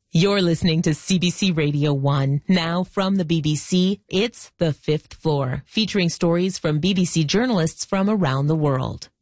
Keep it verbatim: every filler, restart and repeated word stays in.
You're listening to C B C Radio one. Now from the B B C, it's The Fifth Floor, featuring stories from B B C journalists from around the world.